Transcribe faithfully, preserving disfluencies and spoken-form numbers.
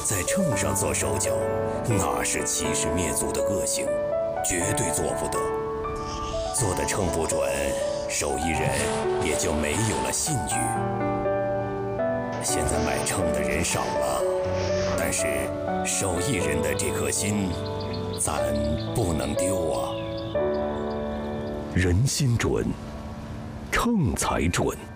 在秤上做手脚，那是欺师灭祖的恶行，绝对做不得。做的秤不准，手艺人也就没有了信誉。现在买秤的人少了，但是手艺人的这颗心，咱不能丢啊。人心准，秤才准。